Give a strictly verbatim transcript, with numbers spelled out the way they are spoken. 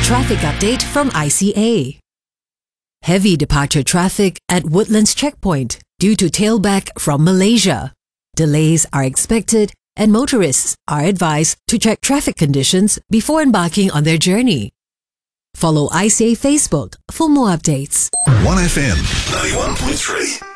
Traffic update from I C A. Heavy departure traffic at Woodlands Checkpoint due to tailback from Malaysia. Delays are expected and motorists are advised to check traffic conditions before embarking on their journey. Follow I C A Facebook for more updates. one F M ninety-one point three